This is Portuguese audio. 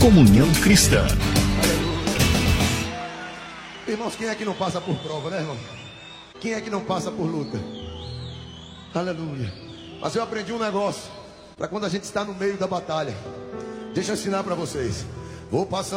Comunhão Cristã. Irmãos, quem é que não passa por prova, né, irmão? Quem é que não passa por luta? Aleluia. Mas eu aprendi um negócio para quando a gente está no meio da batalha. Deixa eu ensinar para vocês. Vou passar